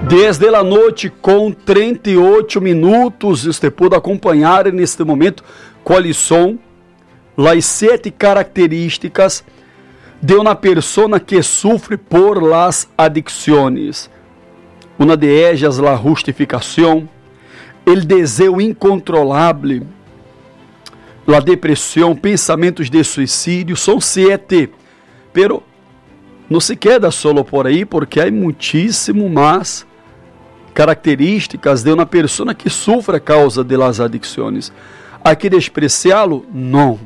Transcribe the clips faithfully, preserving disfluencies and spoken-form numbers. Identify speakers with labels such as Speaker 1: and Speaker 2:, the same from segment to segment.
Speaker 1: Desde a noite com trinta e oito minutos, você pode acompanhar neste momento quais são as sete características de uma pessoa que sofre por las adicções. Uma de ellas, a justificação, o desejo incontrolável, a depressão, pensamentos de suicídio, são sete, pero não se queda solo por aí, porque há muitíssimo mais características de uma pessoa que sofre a causa de las adicções. Há que despreciá-lo? Não.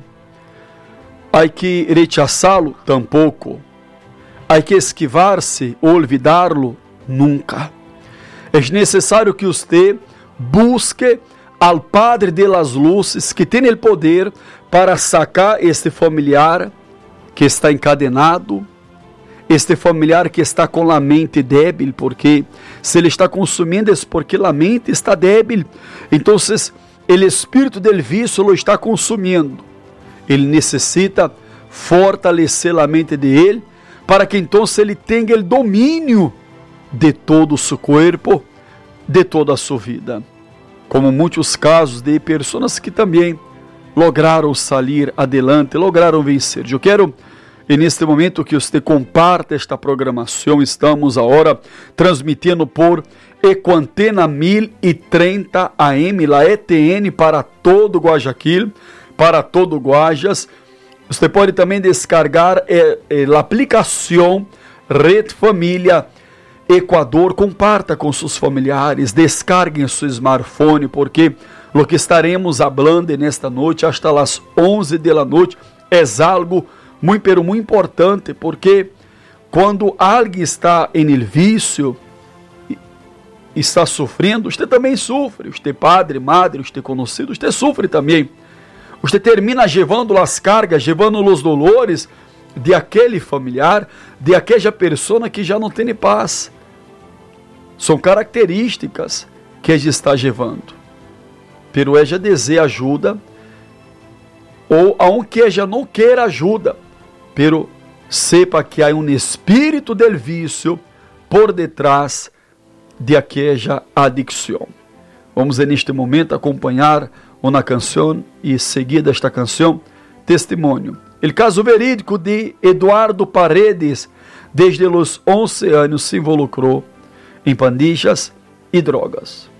Speaker 1: Há que rechazá-lo? Tampouco. Há que esquivar-se ou olvidá-lo? Nunca. É necessário que você busque ao Padre de las Luzes, que tem o poder para sacar este familiar que está encadenado, este familiar que está com a mente débil, porque se ele está consumindo é porque a mente está débil. Então, o espírito del vício o está consumindo. Ele necessita fortalecer a mente de ele, para que então ele tenha o domínio de todo o seu corpo, de toda a sua vida. Como muitos casos de pessoas que também lograram sair adelante, lograram vencer. Eu quero, neste momento, que você comparta esta programação. Estamos agora transmitindo por Ecoantena mil e trinta A M, la E T N, para todo Guayaquil, para todo Guajas. Você pode também descargar eh, eh, a aplicação Rede Família Equador. Comparta com seus familiares, descarguem seu smartphone, porque o que estaremos falando nesta noite, hasta as onze da noite, é algo muito, pero muito importante, porque quando alguém está em el vício, está sofrendo, você também sofre. Você padre, madre, você conhecido, você sofre também. Você termina levando as cargas, levando os dolores de aquele familiar, de aquela pessoa que já não tem paz. São características que ele está levando. Pero ela deseja ajuda, ou aunque ela não queira ajuda, pero sepa que há um espírito del vício por detrás de aquela adicção. Vamos neste momento acompanhar uma canção e seguida esta canção, testemunho. O caso verídico de Eduardo Paredes, desde os onze anos se involucrou em pandilhas e drogas.